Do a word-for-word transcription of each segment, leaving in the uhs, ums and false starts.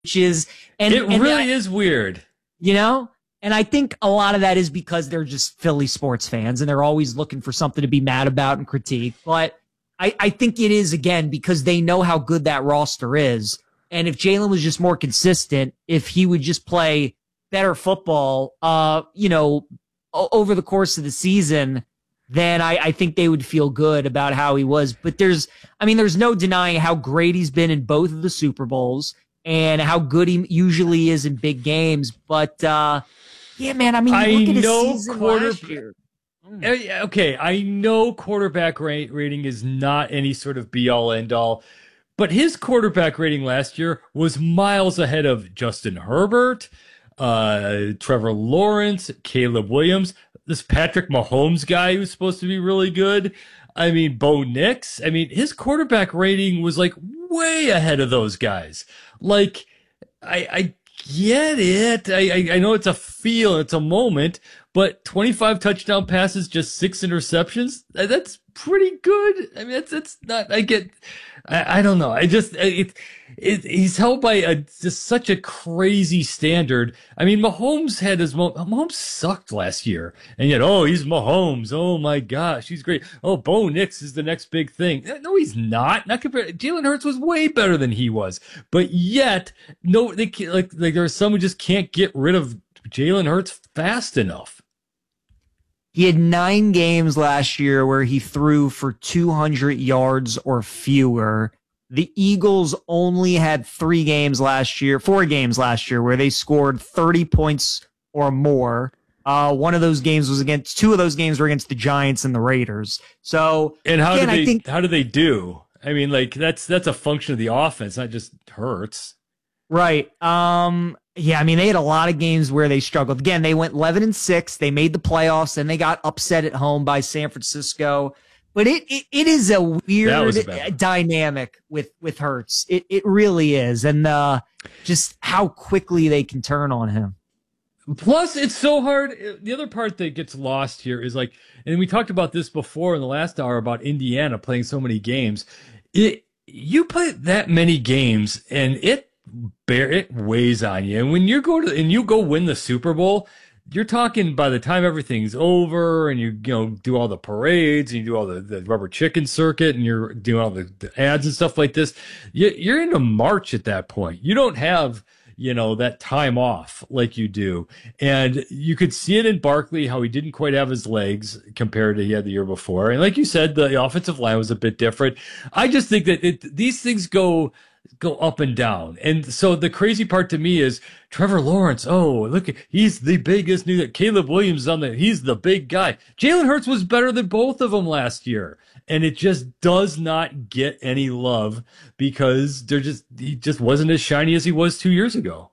which is and it and really I, is weird, you know. And I think a lot of that is because they're just Philly sports fans and they're always looking for something to be mad about and critique. But I, I think it is, again, because they know how good that roster is. And if Jalen was just more consistent, if he would just play better football, uh, you know, o- over the course of the season, then I, I think they would feel good about how he was. But there's, I mean, there's no denying how great he's been in both of the Super Bowls and how good he usually is in big games. But, uh, yeah, man, I mean, I look at his know season quarter- last year. Mm. Okay, I know quarterback rate rating is not any sort of be-all, end-all, but his quarterback rating last year was miles ahead of Justin Herbert, uh, Trevor Lawrence, Caleb Williams, this Patrick Mahomes guy who's supposed to be really good. I mean, Bo Nix. I mean, his quarterback rating was like way ahead of those guys. Like, I, I get it. I, I, I know it's a feel, it's a moment, but twenty-five touchdown passes, just six interceptions. That's pretty good. I mean, that's, that's not, I get, I, I don't know. I just, it, it, he's held by a, just such a crazy standard. I mean, Mahomes had his, Mahomes sucked last year. And yet, oh, he's Mahomes. Oh my gosh, he's great. Oh, Bo Nix is the next big thing. No, he's not. Not compared. Jalen Hurts was way better than he was. But yet, no, they can't, like, like there are some who just can't get rid of Jalen Hurts fast enough. He had nine games last year where he threw for two hundred yards or fewer. The Eagles only had three games last year, four games last year where they scored thirty points or more. Uh, one of those games was against, two of those games were against the Giants and the Raiders. So, and how again, do they, I think, how do they do? I mean, like that's, that's a function of the offense, not just Hurts. Right. Um, yeah, I mean, they had a lot of games where they struggled. Again, they went eleven and six. They made the playoffs and they got upset at home by San Francisco. But it it, it is a weird a dynamic with with Hurts. It it really is, and uh, just how quickly they can turn on him. Plus, it's so hard. The other part that gets lost here is like, and we talked about this before in the last hour about Indiana playing so many games. It you play that many games, and it bear it weighs on you. And when you go to and you go win the Super Bowl, you're talking by the time everything's over and you you know do all the parades and you do all the, the rubber chicken circuit and you're doing all the, the ads and stuff like this, you, you're into March at that point. You don't have you know that time off like you do, and you could see it in Barkley how he didn't quite have his legs compared to he had the year before. And like you said, the offensive line was a bit different. I just think that it, these things go. go up and down. And so the crazy part to me is Trevor Lawrence. Oh, look, he's the biggest new that Caleb Williams is on the, he's the big guy. Jalen Hurts was better than both of them last year. And it just does not get any love because they're just, he just wasn't as shiny as he was two years ago.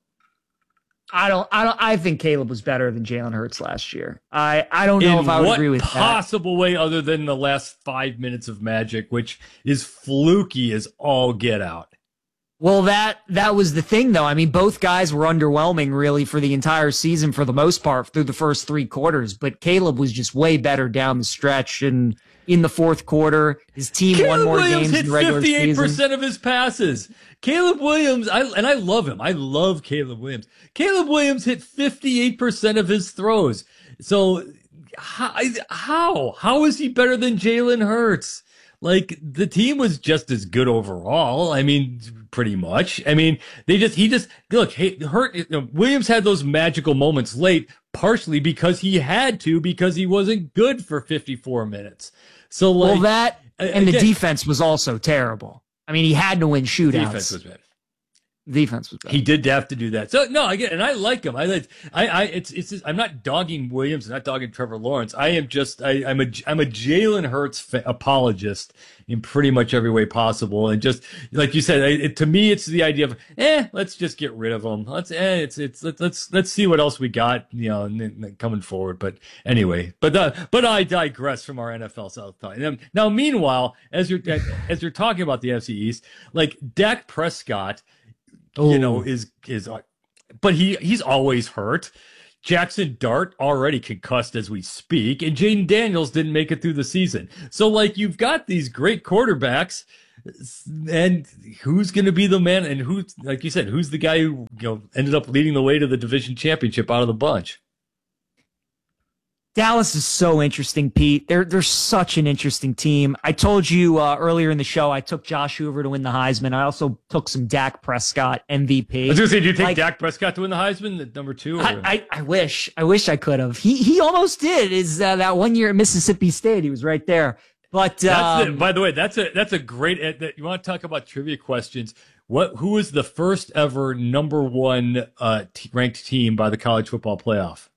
I don't, I don't, I think Caleb was better than Jalen Hurts last year. I, I don't know In if I would what agree with that. possible way other than the last five minutes of magic, which is fluky as all get out. Well, that that was the thing, though. I mean, both guys were underwhelming, really, for the entire season for the most part through the first three quarters. But Caleb was just way better down the stretch. And in the fourth quarter, his team Caleb won more Williams games hit in regular season. fifty-eight percent of his passes. Caleb Williams, I, and I love him. I love Caleb Williams. Caleb Williams hit fifty-eight percent of his throws. So how how, how is he better than Jalen Hurts? Like, the team was just as good overall. I mean, pretty much. I mean, they just, he just, look, hey, Hurt, you know, Williams had those magical moments late, partially because he had to, because he wasn't good for fifty-four minutes. So, like. Well, that, and again, the defense was also terrible. I mean, he had to win shootouts. Defense was bad. Defense was bad. He did have to do that. So no, again, and I like him. I like. I. I. It's. It's. Just, I'm not dogging Williams. I'm not dogging Trevor Lawrence. I am just. I, I'm a. I'm a Jalen Hurts fa- apologist in pretty much every way possible. And just like you said, it, to me, it's the idea of, eh, let's just get rid of him. Let's. Eh, it's. It's. Let's. Let's, let's see what else we got. You know, and, and coming forward. But anyway, but uh, but I digress from our N F L South talk. Now, meanwhile, as you're as you're talking about the N F C East, like Dak Prescott. You know, is is, but he he's always hurt. Jackson Dart already concussed as we speak, and Jaden Daniels didn't make it through the season. So, like, you've got these great quarterbacks, And who's going to be the man? And who, like you said, who's the guy who you know ended up leading the way to the division championship out of the bunch? Dallas is so interesting, Pete. They're they're such an interesting team. I told you uh, earlier in the show I took Josh Hoover to win the Heisman. I also took some Dak Prescott M V P. I was going to say, do you take like, Dak Prescott to win the Heisman at number two? Or? I, I, I wish. I wish I could have. He he almost did. Is uh, that one year at Mississippi State? He was right there. But that's um, the, by the way, that's a that's a great. You want to talk about trivia questions? What who was the first ever number one uh, t- ranked team by the college football playoff?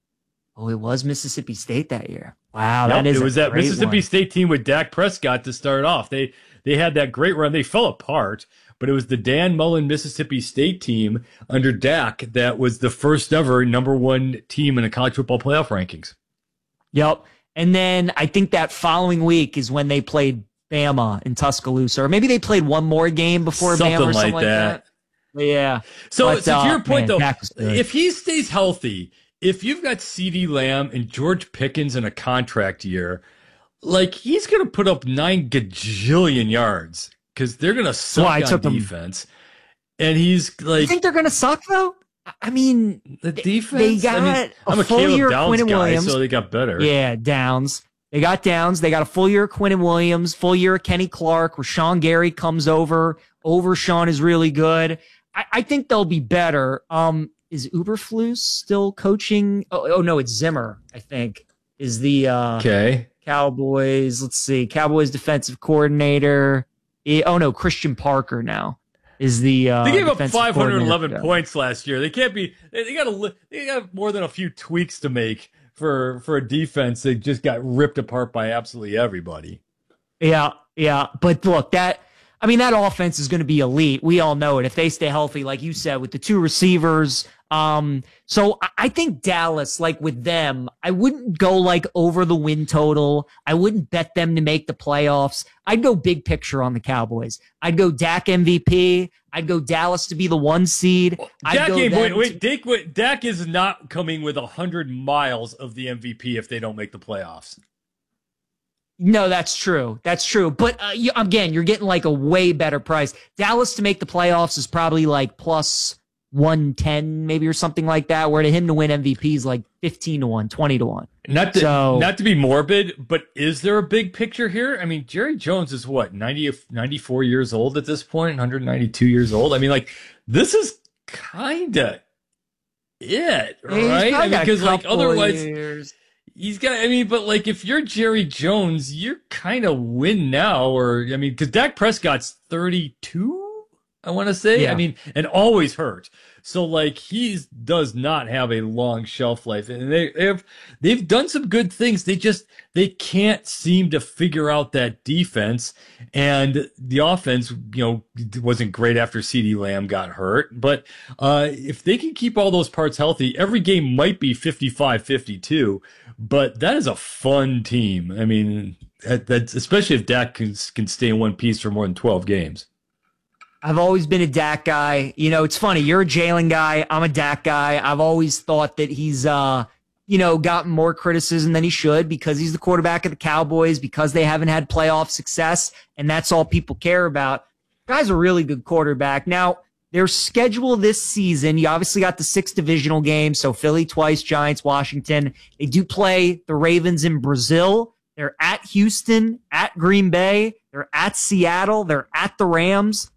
Oh, it was Mississippi State that year. Wow, yep, that is it was a that great Mississippi one. State team with Dak Prescott to start off. They they had that great run. They fell apart, but it was the Dan Mullen Mississippi State team under Dak that was the first ever number one team in the college football playoff rankings. Yep. And then I think that following week is when they played Bama in Tuscaloosa, or maybe they played one more game before something Bama or something like like that. that. But yeah. So, but, so to uh, your point, man, though, if he stays healthy, if you've got CeeDee Lamb and George Pickens in a contract year, like he's going to put up nine gajillion yards because they're going to suck well, I on took defense. Them. And he's like, you think they're going to suck though? I mean, the defense. They got I mean, a I'm a full Caleb year Downs Quinn guy, Williams. so they got better. Yeah, Downs. They got Downs. They got a full year of Quinn Williams, full year of Kenny Clark. Rashawn Gary comes over. Overshawn is really good. I, I think they'll be better. Um, is Uberflus still coaching? Oh, oh no, it's Zimmer. I think is the uh, okay. Cowboys. Let's see, Cowboys defensive coordinator. Eh, oh no, Christian Parker now is the. Uh, they gave up five hundred eleven coordinator. points last year. They can't be. They, they got a. They got more than a few tweaks to make for for a defense that just got ripped apart by absolutely everybody. Yeah, yeah, but look, that. I mean, that offense is going to be elite. We all know it. If they stay healthy, like you said, with the two receivers. Um, so I think Dallas, like with them, I wouldn't go like over the win total. I wouldn't bet them to make the playoffs. I'd go big picture on the Cowboys. I'd go Dak M V P. I'd go Dallas to be the one seed. I'd Dak, go wait, wait, to- wait, Dak, wait, Dak is not coming with a hundred miles of the M V P if they don't make the playoffs. No, that's true. That's true. But uh, you, again, you're getting like a way better price. Dallas to make the playoffs is probably like plus one ten maybe or something like that, where to him to win M V P is like fifteen to one, twenty to one. Not to, so, not to be morbid, but is there a big picture here? I mean, Jerry Jones is what, ninety, ninety-four years old at this point, one hundred ninety-two years old. I mean, like, this is kind of it, right? I mean, because like otherwise years. He's got, I mean, but like if you're Jerry Jones, you're kind of win now, or I mean, because Dak Prescott's thirty-two, I want to say. Yeah. I mean, and always hurt. So like he does not have a long shelf life, and they have they've done some good things. They just they can't seem to figure out that defense, and the offense, you know, wasn't great after CeeDee Lamb got hurt. But uh, if they can keep all those parts healthy, every game might be fifty-five fifty-two. But that is a fun team. I mean, that, that's especially if Dak can can stay in one piece for more than twelve games. I've always been a Dak guy. You know, it's funny. You're a Jalen guy. I'm a Dak guy. I've always thought that he's, uh, you know, gotten more criticism than he should because he's the quarterback of the Cowboys, because they haven't had playoff success, and that's all people care about. Guy's a really good quarterback. Now, their schedule this season, you obviously got the six divisional games, so Philly twice, Giants, Washington. They do play the Ravens in Brazil. They're at Houston, at Green Bay. They're at Seattle. They're at the Rams.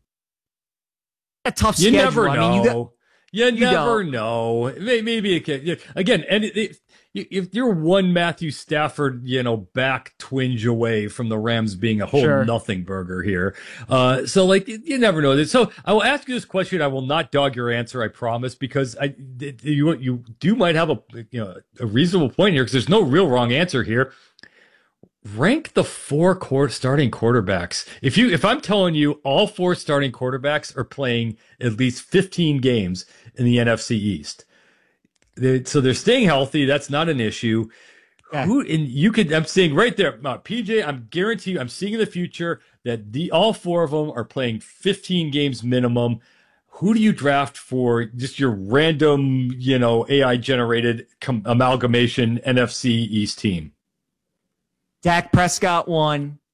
A tough you schedule. Never know. I mean, you got, you, you never don't. know. Maybe it can, again, and if, if you're one Matthew Stafford, you know, back twinge away from the Rams being a whole Sure. nothing burger here. Uh, so like, you never know. So I will ask you this question. I will not dog your answer, I promise, because I, you, you do might have a, you know, a reasonable point here because there's no real wrong answer here. Rank the four court starting quarterbacks. If you, if I'm telling you all four starting quarterbacks are playing at least fifteen games in the N F C East, they, so they're staying healthy. That's not an issue. Yeah. Who, and you could, I'm saying right there, uh, P J, I'm guarantee I'm seeing in the future that the, all four of them are playing fifteen games minimum. Who do you draft for just your random, you know, A I generated com- amalgamation N F C East team? Dak Prescott one,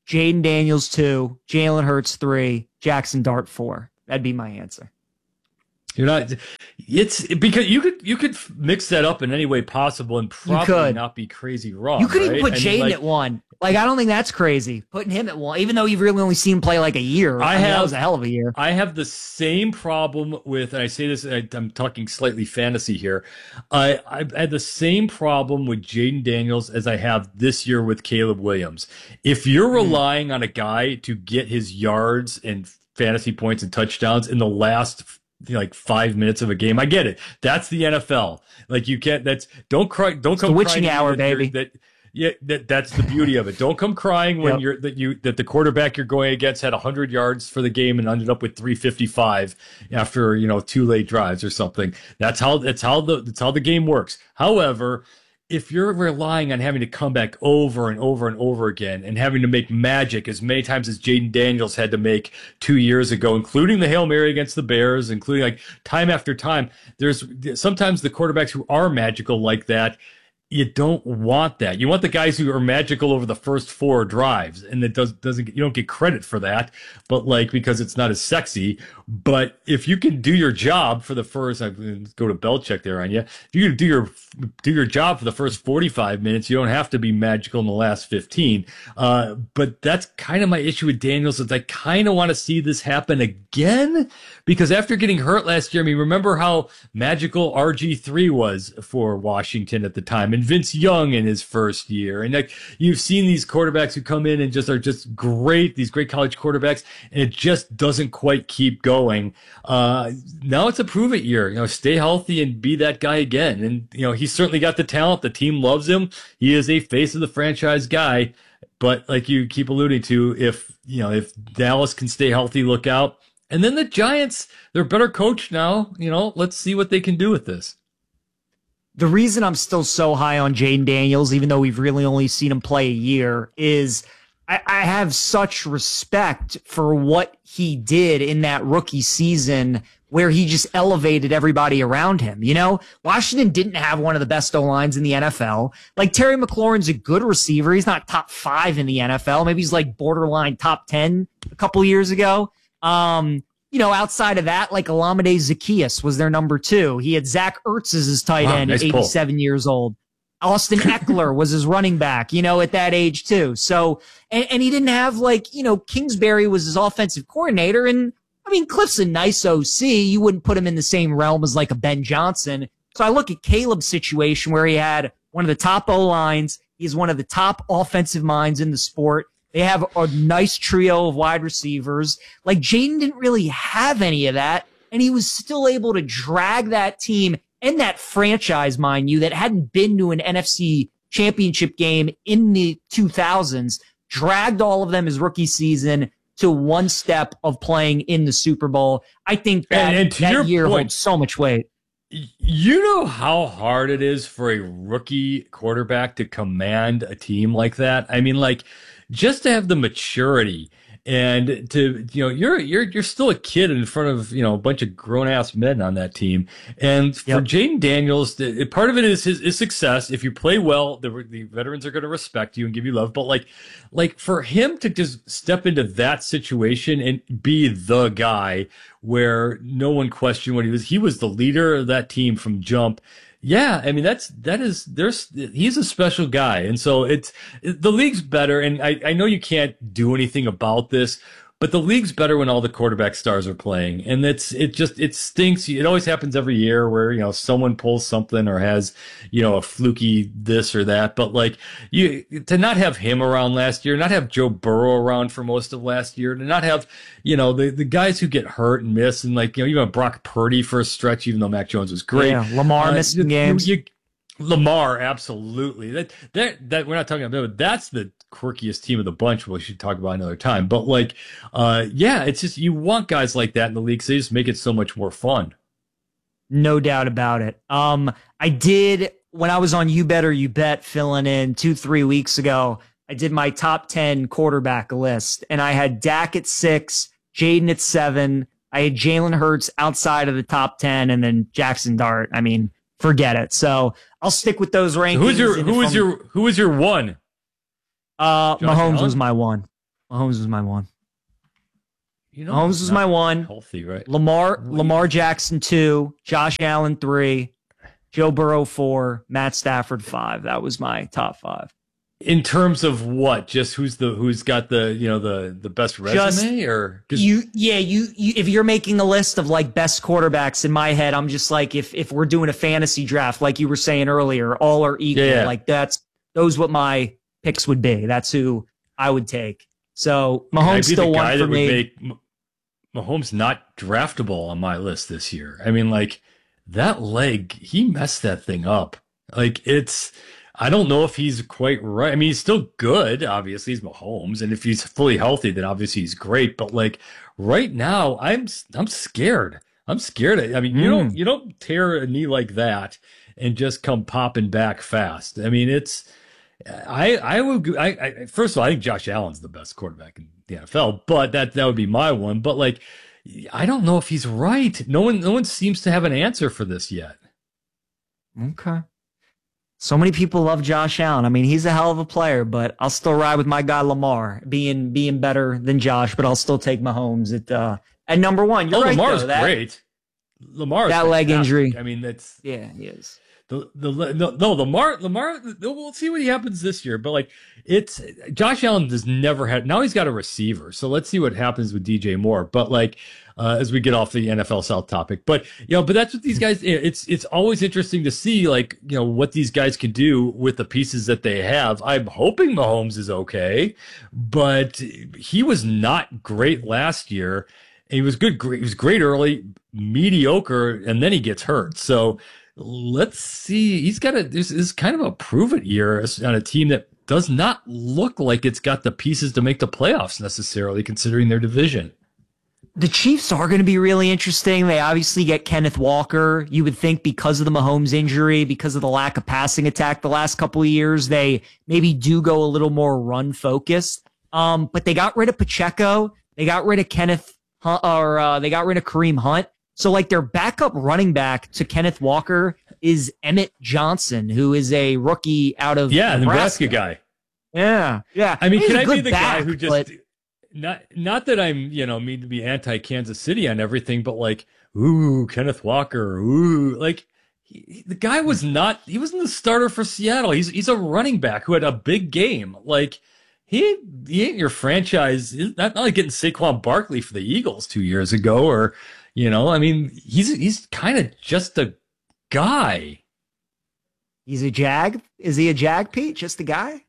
Jaden Daniels two, Jalen Hurts three, Jackson Dart four. That'd be my answer. You're not. It's because you could you could mix that up in any way possible and probably not be crazy wrong. You could right? even put I Jaden mean, like, at one. Like, I don't think that's crazy. Putting him at one, even though you've really only seen him play like a year. I, I mean, have that was a hell of a year. I have the same problem with, and I say this, I, I'm talking slightly fantasy here. I I've had the same problem with Jaden Daniels as I have this year with Caleb Williams. If you're relying on a guy to get his yards and fantasy points and touchdowns in the last like five minutes of a game, I get it. That's the N F L. Like you can't. That's don't cry. Don't It's come the witching crying hour, that baby. That yeah, that that's the beauty of it. Don't come crying when Yep. you're that you that the quarterback you're going against had one hundred yards for the game and ended up with three fifty-five after you know two late drives or something. That's how that's how the that's how the game works. However, if you're relying on having to come back over and over and over again and having to make magic as many times as Jaden Daniels had to make two years ago, including the Hail Mary against the Bears, including like time after time, there's sometimes the quarterbacks who are magical like that. You don't want that. You want the guys who are magical over the first four drives, and it does doesn't you don't get credit for that, but like because it's not as sexy. But if you can do your job for the first, I go to Belichick there on you. If you can do your do your job for the first forty-five minutes, you don't have to be magical in the last fifteen. Uh, but that's kind of my issue with Daniels is I kind of want to see this happen again because after getting hurt last year, I mean, remember how magical R G three was for Washington at the time. And Vince Young in his first year. And like you've seen these quarterbacks who come in and just are just great, these great college quarterbacks, and it just doesn't quite keep going. Uh, now it's a prove it year. You know, stay healthy and be that guy again. And, you know, he's certainly got the talent. The team loves him. He is a face of the franchise guy. But like you keep alluding to, if, you know, if Dallas can stay healthy, look out. And then the Giants, they're better coached now. You know, let's see what they can do with this. The reason I'm still so high on Jaden Daniels, even though we've really only seen him play a year, is I, I have such respect for what he did in that rookie season where he just elevated everybody around him. You know, Washington didn't have one of the best O-lines in the N F L. Like Terry McLaurin's a good receiver. He's not top five in the N F L. Maybe he's like borderline top ten a couple years ago. Um, You know, outside of that, like Olamide Zaccheaus was their number two. He had Zach Ertz as his tight Wow, end nice at eighty-seven pull. years old. Austin Eckler was his running back, you know, at that age too. So, and, and he didn't have like, you know, Kingsbury was his offensive coordinator. And I mean, Cliff's a nice O C. You wouldn't put him in the same realm as like a Ben Johnson. So I look at Caleb's situation where he had one of the top O-lines. He's one of the top offensive minds in the sport. They have a nice trio of wide receivers. Like Jaden didn't really have any of that, and he was still able to drag that team and that franchise, mind you, that hadn't been to an N F C championship game in the two thousands, dragged all of them his rookie season to one step of playing in the Super Bowl. I think that, And- and to that your year point- holds so much weight. You know how hard it is for a rookie quarterback to command a team like that? I mean, like, just to have the maturity and to, you know, you're, you're, you're still a kid in front of, you know, a bunch of grown ass men on that team. And for Yep. Jaden Daniels, the, part of it is his, his success. If you play well, the, the veterans are going to respect you and give you love. But like, like for him to just step into that situation and be the guy where no one questioned what he was, he was the leader of that team from jump. Yeah, I mean that's that is there's he's a special guy, and so it's the league's better. And I, I know you can't do anything about this, but the league's better when all the quarterback stars are playing, and it's it just it stinks. It always happens every year where you know someone pulls something or has you know a fluky this or that. But like you to not have him around last year, not have Joe Burrow around for most of last year, to not have you know the the guys who get hurt and miss, and like you know even Brock Purdy for a stretch, even though Mac Jones was great. Yeah, Lamar Uh, missing you- games. you- Lamar, absolutely. That that that we're not talking about. That's the quirkiest team of the bunch. We should talk about another time. But like, uh, yeah, it's just you want guys like that in the league. So they just make it so much more fun. No doubt about it. Um, I did when I was on You Bet or You Bet filling in two, three weeks ago. I did my top ten quarterback list, and I had Dak at six, Jaden at seven. I had Jalen Hurts outside of the top ten, and then Jackson Dart. I mean, forget it. So I'll stick with those rankings. So who's your and who if was I'm- your who was your one? uh Josh Mahomes Allen? was my one. Mahomes was my one. You know, Mahomes was my one. Healthy, right? Lamar, Lamar Jackson two, Josh Allen three, Joe Burrow four, Matt Stafford five. That was my top five. In terms of what? Just who's the who's got the you know the the best resume Just, or you? Yeah, you, you. If you're making a list of like best quarterbacks in my head, I'm just like if if we're doing a fantasy draft, like you were saying earlier, all are equal. Yeah. Like that's those what my picks would be. That's who I would take. So Mahomes still one for me. Make Mahomes not draftable on my list this year. I mean, like that leg, he messed that thing up. Like it's. I don't know if he's quite right. I mean, he's still good. Obviously, he's Mahomes, and if he's fully healthy, then obviously he's great. But like right now, I'm I'm scared. I'm scared. I mean, you Mm. don't you don't tear a knee like that and just come popping back fast. I mean, it's I I would I, I first of all, I think Josh Allen's the best quarterback in the N F L, but that that would be my one. But like, I don't know if he's right. No one no one seems to have an answer for this yet. Okay. So many people love Josh Allen. I mean, he's a hell of a player, but I'll still ride with my guy Lamar, being being better than Josh. But I'll still take Mahomes at uh, at number one. You're oh, right, Lamar's though, that, great. Lamar that leg injury. I mean, that's yeah, he is. the the no, no Lamar Lamar. We'll see what happens this year, but like it's Josh Allen has never had. Now he's got a receiver, so let's see what happens with D J Moore. But like. Uh, as we get off the N F L South topic, but you know, but that's what these guys. It's it's always interesting to see, like you know, what these guys can do with the pieces that they have. I'm hoping Mahomes is okay, but he was not great last year. He was good. He was great early, mediocre, and then he gets hurt. So let's see. He's got a. This is kind of a prove it year on a team that does not look like it's got the pieces to make the playoffs necessarily, considering their division. The Chiefs are going to be really interesting. They obviously get Kenneth Walker. You would think because of the Mahomes injury, because of the lack of passing attack the last couple of years, they maybe do go a little more run focused. Um, but they got rid of Pacheco. They got rid of Kenneth, Hunt, or uh, they got rid of Kareem Hunt. So like their backup running back to Kenneth Walker is Emmett Johnson, who is a rookie out of yeah, Nebraska. Nebraska guy. Yeah, yeah. I mean, He's can a I good be the back, guy who just but- not not that I'm you know mean to be anti Kansas City on everything, but like ooh Kenneth Walker, ooh like he, he- the guy was not he wasn't the starter for Seattle. He's he's a running back who had a big game. Like he he ain't your franchise. He's not, not like getting Saquon Barkley for the Eagles two years ago, or you know I mean he's he's kind of just a guy. He's a Jag. Is he a Jag, Pete? Just a guy?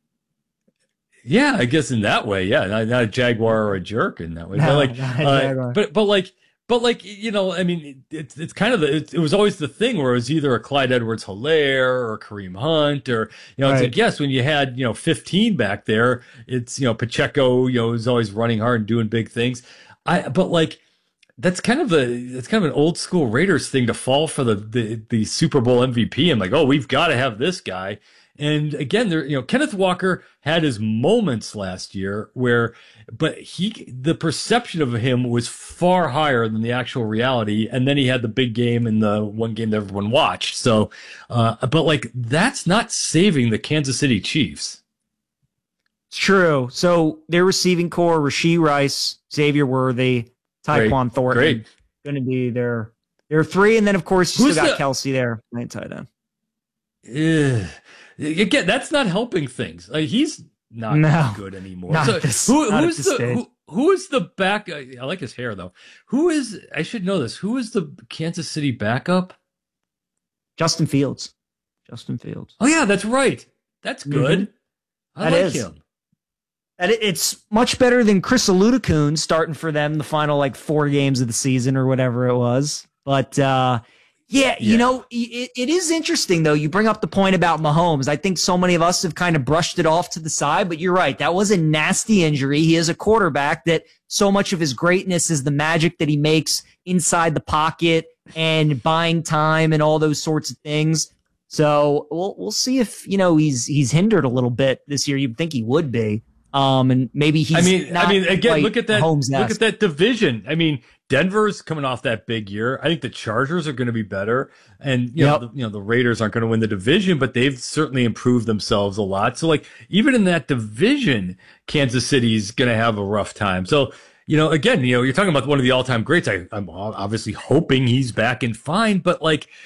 Yeah, I guess in that way, yeah, not, not a jaguar or a jerk in that way, No, but like, not a uh, jaguar. but but like, but like, you know, I mean, it, it's it's kind of the, it, it was always the thing where it was either a Clyde Edwards-Helaire or a Kareem Hunt, or you know, it's Right. like yes, when you had you know fifteen back there, it's you know Pacheco, you know, was always running hard and doing big things. I but like. That's kind of a that's kind of an old school Raiders thing to fall for the the, the Super Bowl M V P and like, oh, we've got to have this guy. And again, there, you know, Kenneth Walker had his moments last year where, but he, the perception of him was far higher than the actual reality. And then he had the big game in the one game that everyone watched. So, uh, but like, that's not saving the Kansas City Chiefs. It's true. So their receiving core, Rashee Rice, Xavier Worthy, Tyquan Great. Thornton, Great. going to be their, their three. And then, of course, you Who's still got the- Kelsey there, playing tight end. Ugh. Again, that's not helping things. Like, he's not No. good anymore. Not So at this- who, not at who's this the stage. who, who is the back? I like his hair though. Who is? I should know this. Who is the Kansas City backup? Justin Fields. Justin Fields. Oh yeah, that's right. That's good. I That like is. him. And it- it's much better than Chris Aludakun starting for them the final like four games of the season or whatever it was. But uh, yeah, you Yeah. know, it, it is interesting though. You bring up the point about Mahomes. I think so many of us have kind of brushed it off to the side, but you're right. That was a nasty injury. He is a quarterback that so much of his greatness is the magic that he makes inside the pocket and buying time and all those sorts of things. So we'll we'll see if you know he's he's hindered a little bit this year. You'd think he would be. Um, and maybe he's. I mean, not I mean, again, quite look at that. Mahomes-esque. Look at that division. I mean, Denver's coming off that big year. I think the Chargers are going to be better, and you Yep. know, the, you know, the Raiders aren't going to win the division, but they've certainly improved themselves a lot. So, like, even in that division, Kansas City's going to have a rough time. So, you know, again, you know, you're talking about one of the all-time greats. I, I'm obviously hoping he's back and fine, but like,